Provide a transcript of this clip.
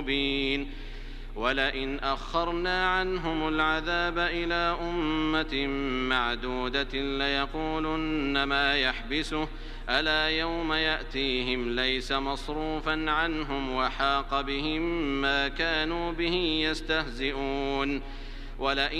مبين ولئن أخرنا عنهم العذاب إلى أمة معدودة ليقولن ما يحبسه ألا يوم يأتيهم ليس مصروفا عنهم وحاق بهم ما كانوا به يستهزئون